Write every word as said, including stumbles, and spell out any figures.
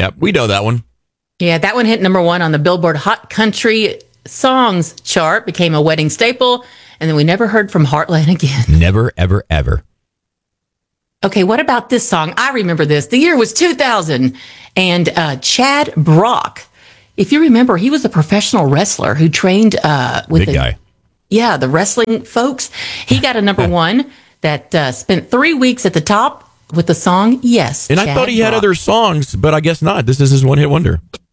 Yep, we know that one. Yeah, that one hit number one on the Billboard Hot Country Songs chart, became a wedding staple, and then we never heard from Heartland again. Never, ever, ever. Okay, what about this song? I remember this. The year was two thousand, and uh, Chad Brock, if you remember, he was a professional wrestler who trained uh, with Big the, guy. Yeah, the wrestling folks. He got a number one that uh, spent three weeks at the top with the song Yes. And Chad I thought he had Brock. other songs, but I guess not. This is his one-hit wonder.